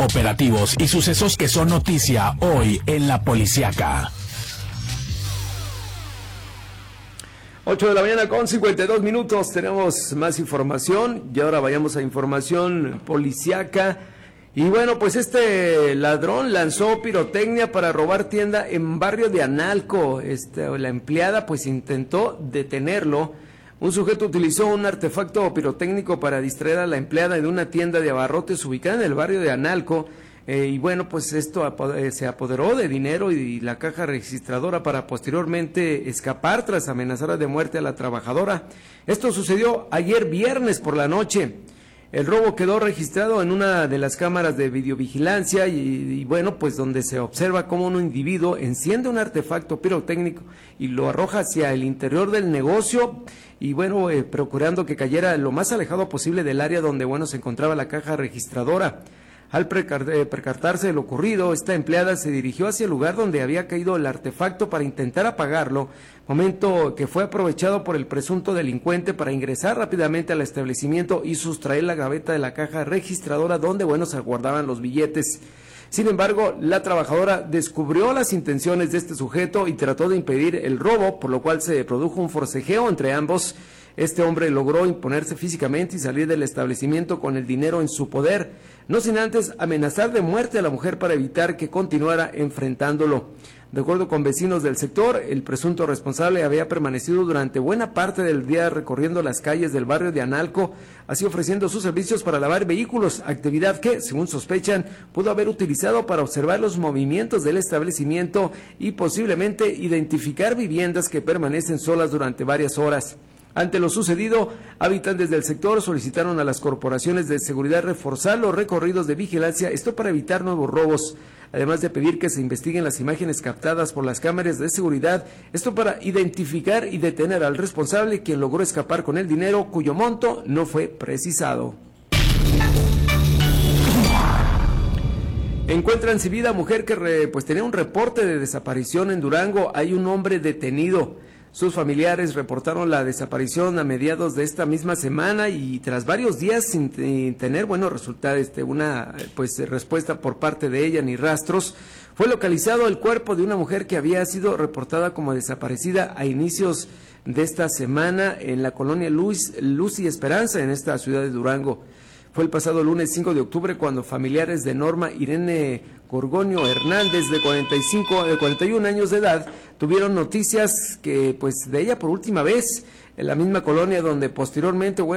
operativos y sucesos que son noticia hoy en La Policiaca. 8 de la mañana con 52 minutos, tenemos más información y ahora vayamos a información policiaca. Y bueno, pues este ladrón lanzó pirotecnia para robar tienda en barrio de Analco. La empleada pues intentó detenerlo. Un sujeto utilizó un artefacto pirotécnico para distraer a la empleada de una tienda de abarrotes ubicada en el barrio de Analco. Y bueno, pues esto se apoderó de dinero y la caja registradora para posteriormente escapar tras amenazar de muerte a la trabajadora. Esto sucedió ayer viernes por la noche. El robo quedó registrado en una de las cámaras de videovigilancia y bueno, pues donde se observa cómo un individuo enciende un artefacto pirotécnico y lo arroja hacia el interior del negocio y bueno, procurando que cayera lo más alejado posible del área donde bueno se encontraba la caja registradora. Al percatarse de lo ocurrido, esta empleada se dirigió hacia el lugar donde había caído el artefacto para intentar apagarlo, momento que fue aprovechado por el presunto delincuente para ingresar rápidamente al establecimiento y sustraer la gaveta de la caja registradora donde, bueno, se guardaban los billetes. Sin embargo, la trabajadora descubrió las intenciones de este sujeto y trató de impedir el robo, por lo cual se produjo un forcejeo entre ambos. Este hombre logró imponerse físicamente y salir del establecimiento con el dinero en su poder, no sin antes amenazar de muerte a la mujer para evitar que continuara enfrentándolo. De acuerdo con vecinos del sector, el presunto responsable había permanecido durante buena parte del día recorriendo las calles del barrio de Analco, así ofreciendo sus servicios para lavar vehículos, actividad que, según sospechan, pudo haber utilizado para observar los movimientos del establecimiento y posiblemente identificar viviendas que permanecen solas durante varias horas. Ante lo sucedido, habitantes del sector solicitaron a las corporaciones de seguridad reforzar los recorridos de vigilancia, esto para evitar nuevos robos, además de pedir que se investiguen las imágenes captadas por las cámaras de seguridad, esto para identificar y detener al responsable quien logró escapar con el dinero cuyo monto no fue precisado. Encuentran sin vida a mujer que tenía un reporte de desaparición en Durango. Hay un hombre detenido. Sus familiares reportaron la desaparición a mediados de esta misma semana y tras varios días sin tener, resultar una respuesta por parte de ella ni rastros, fue localizado el cuerpo de una mujer que había sido reportada como desaparecida a inicios de esta semana en la colonia Luz y Esperanza en esta ciudad de Durango. Fue el pasado lunes 5 de octubre cuando familiares de Norma Irene Gorgonio Hernández, de 41 años de edad, tuvieron noticias de ella por última vez en la misma colonia donde posteriormente,